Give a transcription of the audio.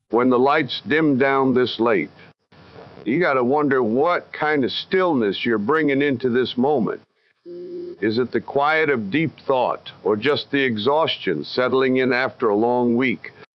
when the lights dim down this late, you got to wonder what kind of stillness you're bringing into this moment. Is it the quiet of deep thought, or just the exhaustion settling in after a long week?